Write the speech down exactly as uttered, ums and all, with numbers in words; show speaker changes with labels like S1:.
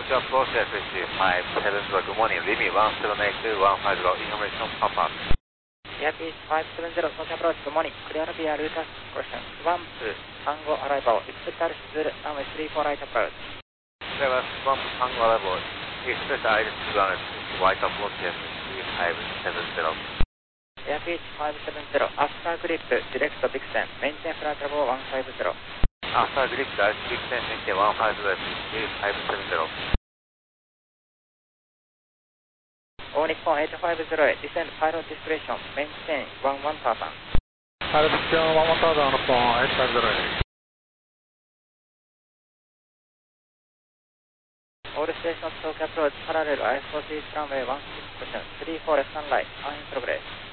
S1: Tokyo approach F C five seven zero, good morning, Limi one seven eight two one five zero, information pop up.
S2: Airfield five seven zero, Tokyo approach, good morning, clear via route question, one two, Tango arrival, expect altitude, runway three four right approach.
S1: Clear one Tango arrival, expect altitude runway white approach F C five seven zero.
S2: Airfield five seven zero, after grip, direct Dixon, maintain flight level one five zero.
S1: After grip, direct Dixon, maintain one five zero F C five seven zero.
S2: All Nippon eight five zero eight, descend pilot discretion, maintain one one thousand.
S3: Pilot discretion one one thousand, Nippon eight five zero eight.
S2: All stations Tokyo approach, parallel I S O C runway one six percent, three four left and right, on progress.